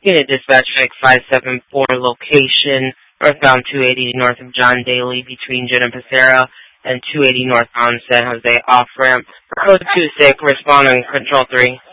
Unit Dispatch Fix 574 location, northbound 280 north of John Daly between Junipero and 280 northbound San Jose off-ramp. Code 26, responding Control 3.